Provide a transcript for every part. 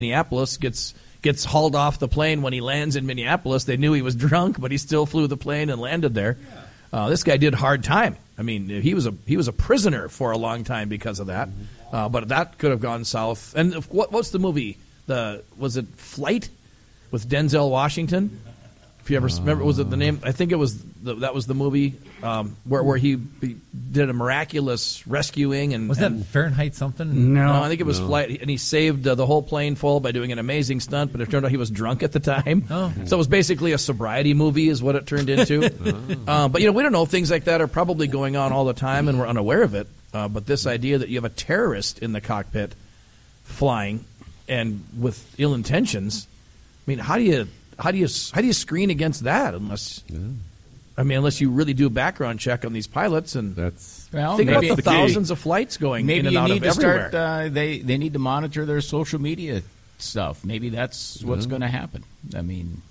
Minneapolis gets hauled off the plane when he lands in Minneapolis. They knew he was drunk, but he still flew the plane and landed there. This guy did hard time. I mean, he was a prisoner for a long time because of that. But that could have gone south. And what's the movie? Was it Flight with Denzel Washington? If you ever remember, was it the name? I think it was that was the movie where he did a miraculous rescuing. And was that Fahrenheit something? No, I think it was Flight, and he saved the whole plane full by doing an amazing stunt. But it turned out he was drunk at the time, so it was basically a sobriety movie, is what it turned into. But we don't know. Things like that are probably going on all the time, and we're unaware of it. But this idea that you have a terrorist in the cockpit flying and with ill intentions, I mean, how do you screen against that unless you really do a background check on these pilots and think about the thousands of flights going in and out of everywhere. They need to monitor their social media stuff. Maybe that's what's going to happen. I mean,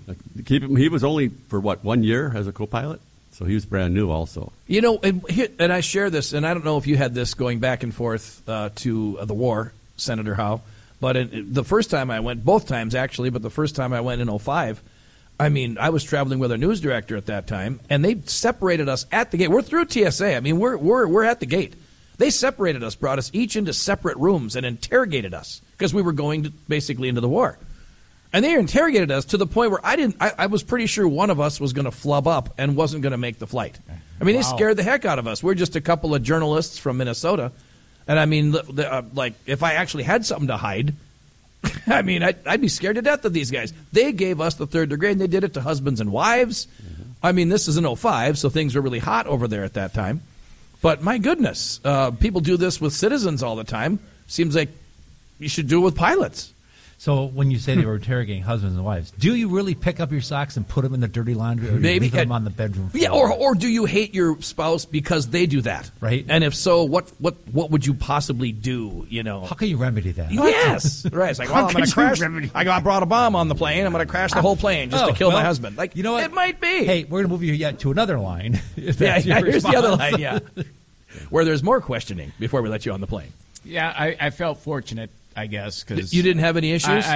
he was only for 1 year as a co-pilot, so he was brand new also. And I share this, and I don't know if you had this going back and forth to the war, Senator Howe. But the first time I went, both times actually, but the first time I went in 2005, I mean, I was traveling with our news director at that time, and they separated us at the gate. We're through TSA. I mean, we're at the gate. They separated us, brought us each into separate rooms, and interrogated us because we were going basically into the war. And they interrogated us to the point where I was pretty sure one of us was going to flub up and wasn't going to make the flight. I mean, They scared the heck out of us. We're just a couple of journalists from Minnesota. And I mean, like, if I actually had something to hide, I mean, I'd be scared to death of these guys. They gave us the third degree, and they did it to husbands and wives. I mean, this is in 2005, so things were really hot over there at that time. But my goodness, people do this with citizens all the time. Seems like you should do it with pilots. So when you say they were interrogating husbands and wives, do you really pick up your socks and put them in the dirty laundry, or do you leave them on the bedroom floor? Yeah, or do you hate your spouse because they do that? Right. And if so, what would you possibly do? How can you remedy that? Yes, right. It's like, well, I'm going to crash. I brought a bomb on the plane. I'm going to crash the whole plane just to kill my husband. Like, you know what? It might be. Hey, we're going to move you yet to another line. Here's the other line. Yeah, where there's more questioning before we let you on the plane. Yeah, I felt fortunate, I guess, because you didn't have any issues.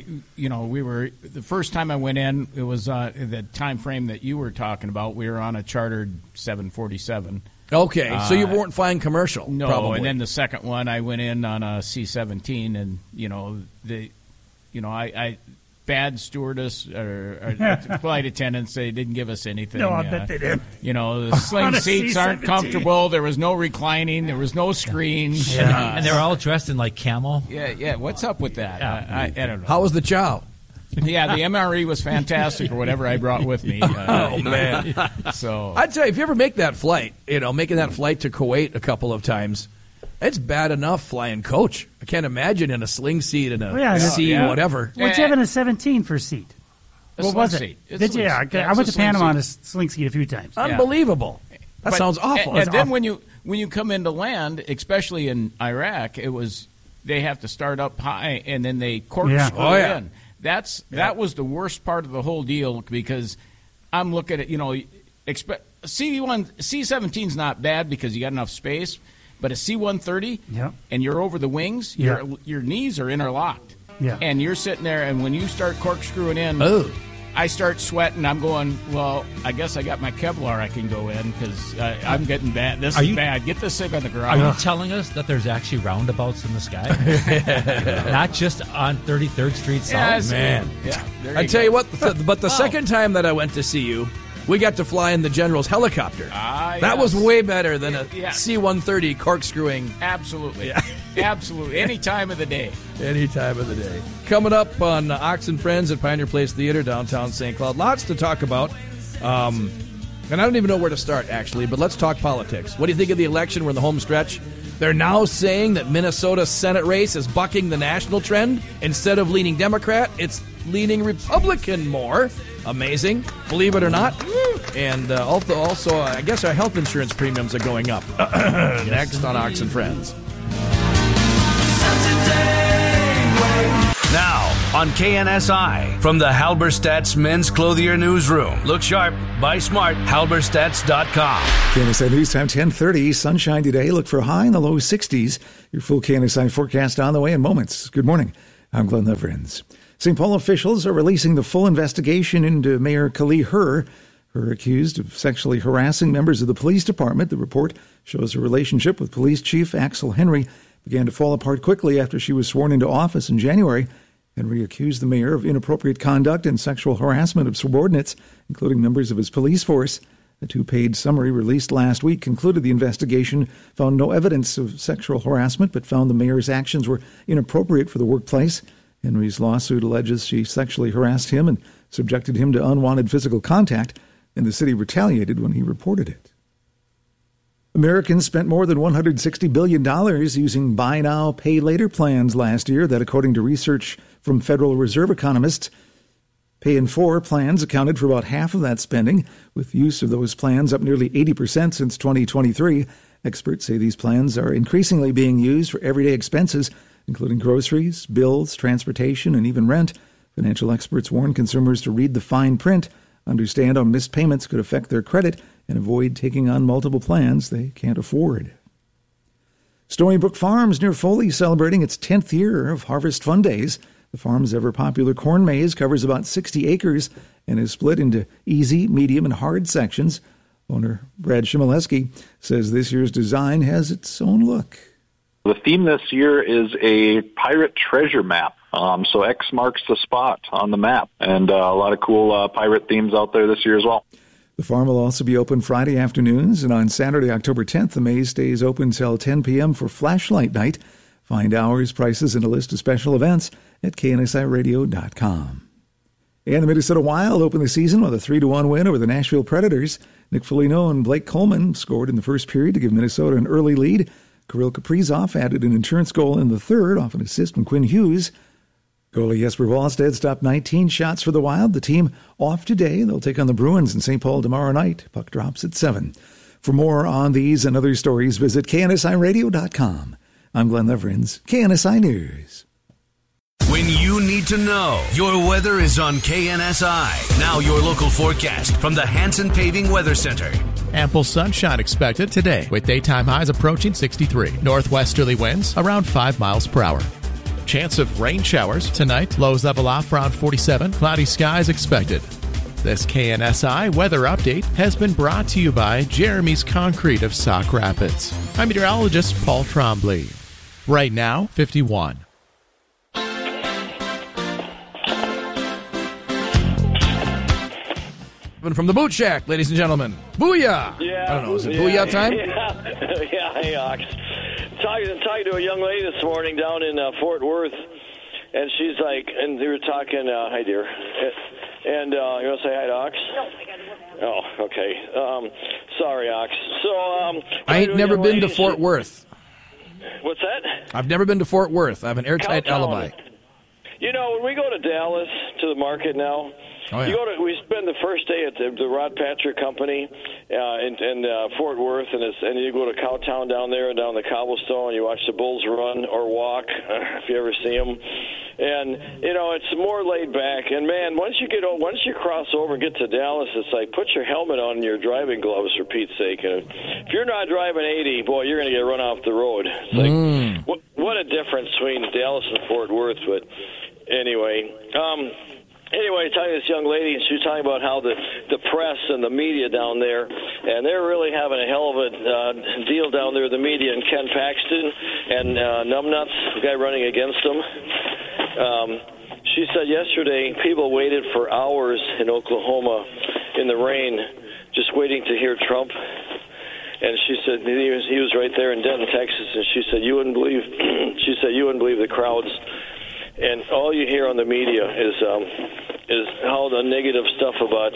We were the first time I went in. It was the time frame that you were talking about. We were on a chartered 747. Okay, so you weren't flying commercial. No, probably. And then the second one, I went in on a C-17, and bad stewardess or flight attendants, they didn't give us anything. No, I bet they did. The sling seats aren't comfortable. There was no reclining. There was no screens. Yeah. And they were all dressed in like camel. Yeah. What's up with that? I don't know. How was the chow? Yeah, the MRE was fantastic, or whatever I brought with me. Oh man! So I'd say if you ever make that flight, making that flight to Kuwait a couple of times, it's bad enough flying coach. I can't imagine in a sling seat in a whatever. What'd you have in a 17 for seat? What was it? Did you? I went to Panama on a sling seat a few times. Unbelievable. That sounds awful. And then when you come in to land, especially in Iraq, they have to start up high and then they corkscrew in. That was the worst part of the whole deal, because I'm looking at C-17's not bad because you got enough space. But a C-130, and you're over the wings, your knees are interlocked. Yeah. And you're sitting there, and when you start corkscrewing in, I start sweating. I'm going, well, I guess I got my Kevlar I can go in, because I'm getting bad. This is bad. Get this thing on the ground. Are you telling us that there's actually roundabouts in the sky? Not just on 33rd Street South? Man. Yeah, I tell you what, but the second time that I went to see you, we got to fly in the General's helicopter. That was way better than a C-130 corkscrewing. Absolutely. Absolutely. Any time of the day. Any time of the day. Coming up on Ox and Friends at Pioneer Place Theater, downtown St. Cloud. Lots to talk about. And I don't even know where to start, actually, but let's talk politics. What do you think of the election? We're in the home stretch. They're now saying that Minnesota's Senate race is bucking the national trend. Instead of leaning Democrat, it's leaning Republican more. Amazing, believe it or not. And also, I guess our health insurance premiums are going up. Next on Ox and Friends. Now on KNSI, from the Halberstadt's Men's Clothier Newsroom. Look sharp, buy smart, halberstadts.com. KNSI News Time 10:30. Sunshine today. Look for a high in the low 60s. Your full KNSI forecast on the way in moments. Good morning. I'm Glenn Leverins. St. Paul officials are releasing the full investigation into Mayor Kali Her accused of sexually harassing members of the police department. The report shows her relationship with police chief Axel Henry began to fall apart quickly after she was sworn into office in January. Henry accused the mayor of inappropriate conduct and sexual harassment of subordinates, including members of his police force. A two-page summary released last week concluded the investigation found no evidence of sexual harassment, but found the mayor's actions were inappropriate for the workplace. Henry's lawsuit alleges she sexually harassed him and subjected him to unwanted physical contact, and the city retaliated when he reported it. Americans spent more than $160 billion using buy now, pay later plans last year. That, according to research from Federal Reserve economists. Pay in 4 plans accounted for about half of that spending, with use of those plans up nearly 80% since 2023. Experts say these plans are increasingly being used for everyday expenses, including groceries, bills, transportation, and even rent. Financial experts warn consumers to read the fine print, understand how missed payments could affect their credit, and avoid taking on multiple plans they can't afford. Stony Brook Farms near Foley celebrating its 10th year of Harvest Fun Days. The farm's ever-popular corn maze covers about 60 acres and is split into easy, medium, and hard sections. Owner Brad Shimoleski says this year's design has its own look. The theme this year is a pirate treasure map. So X marks the spot on the map, and a lot of cool pirate themes out there this year as well. The farm will also be open Friday afternoons, and on Saturday, October 10th, the maze stays open till 10 p.m. for flashlight night. Find hours, prices, and a list of special events at KNSIRadio.com. And the Minnesota Wild opened the season with a 3-1 win over the Nashville Predators. Nick Foligno and Blake Coleman scored in the first period to give Minnesota an early lead. Kirill Kaprizov added an insurance goal in the third off an assist from Quinn Hughes. Goalie Jesper Wallstedt stopped 19 shots for the Wild. The team off today. They'll take on the Bruins in St. Paul tomorrow night. Puck drops at 7. For more on these and other stories, visit KNSIRadio.com. I'm Glenn Leverins, KNSI News. When you need to know, your weather is on KNSI. Now your local forecast from the Hanson Paving Weather Center. Ample sunshine expected today with daytime highs approaching 63. Northwesterly winds around 5 miles per hour. Chance of rain showers tonight. Lows level off around 47. Cloudy skies expected. This KNSI weather update has been brought to you by Jeremy's Concrete of Sauk Rapids. I'm meteorologist Paul Trombley. Right now, 51. From the Boot Shack, ladies and gentlemen. Booyah! Yeah. I don't know, is it booyah time? Yeah, hey, Ox. Talking to a young lady this morning down in Fort Worth, and she's like, and they were talking, hi, dear. And you want to say hi to Ox? No, I got to work now. Oh, okay. Sorry, Ox. So, I ain't never been to Fort Worth. What's that? I've never been to Fort Worth. I have an airtight alibi. You know, when we go to Dallas to the market now, we spend the first day at the Rod Patrick Company in Fort Worth, and you go to Cowtown down there and down the cobblestone. You watch the bulls run or walk, if you ever see them. And you know, it's more laid back. And man, once you cross over and get to Dallas, it's like put your helmet on and your driving gloves for Pete's sake. And if you're not driving 80, boy, you're going to get run off the road. It's like what a difference between Dallas and Fort Worth. But anyway. Anyway, telling this young lady, she was talking about how the press and the media down there, and they're really having a hell of a deal down there, the media, and Ken Paxton and Numbnuts, the guy running against them. She said yesterday people waited for hours in Oklahoma in the rain just waiting to hear Trump. And she said he was right there in Denton, Texas, and she said you wouldn't believe the crowds. And all you hear on the media is all the negative stuff about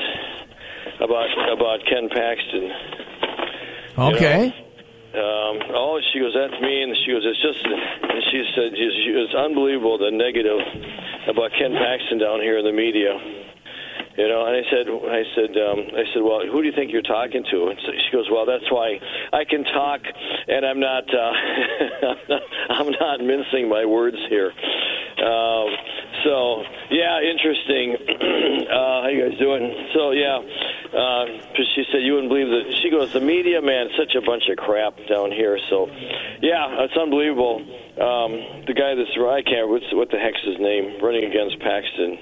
Ken Paxton. Okay. She goes, that's me, and she goes, it's just. And she said, it's unbelievable the negative about Ken Paxton down here in the media. You know, and I said, well, who do you think you're talking to? And so she goes, well, that's why I can talk, and I'm not mincing my words here. So yeah, interesting. How you guys doing? So yeah, She said you wouldn't believe that. She goes, the media, man, such a bunch of crap down here. So, yeah, it's unbelievable. The guy that's I can't. What the heck's his name? Running against Paxton.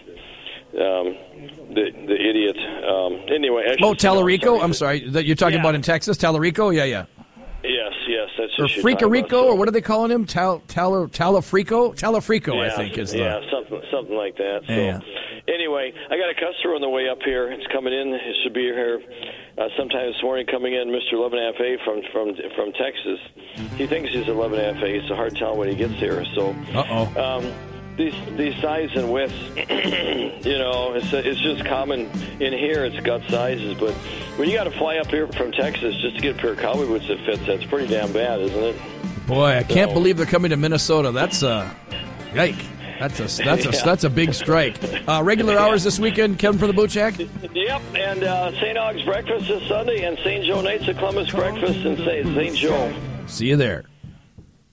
The idiot. Anyway. Tallarico? I'm sorry. That you're talking about in Texas? Tallarico? Yeah. Yes. That's or Fricarico, or what are they calling him? Tallafrico? Tallafrico, yeah, I think is the... Yeah, something like that. So, anyway, I got a customer on the way up here. It's coming in. It should be here sometime this morning. Coming in, Mr. 11FA from Texas. He thinks he's 11FA. It's a hard tell when he gets here. So, these size and widths, it's just common in here. It's got sizes, but when you got to fly up here from Texas just to get a pair of cowboy boots that fits, that's pretty damn bad, isn't it? Boy, I can't believe they're coming to Minnesota. That's yike. That's a big strike. Regular hours this weekend, Kevin from the Boot Shack? Yep, and St. Aug's breakfast this Sunday, and St. Joe nights at Columbus breakfast and St. Joe. See you there.